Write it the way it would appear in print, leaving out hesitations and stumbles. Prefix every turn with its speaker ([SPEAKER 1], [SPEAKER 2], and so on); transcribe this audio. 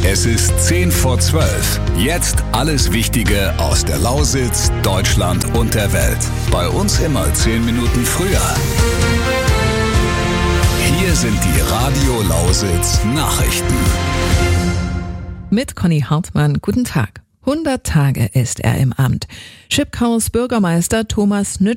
[SPEAKER 1] Es ist 10 vor 12. Jetzt alles Wichtige aus der Lausitz, Deutschland und der Welt. Bei uns immer 10 Minuten früher. Hier sind die Radio Lausitz Nachrichten.
[SPEAKER 2] Mit Conny Hartmann, guten Tag. 100 Tage ist er im Amt. Schipkaus Bürgermeister Thomas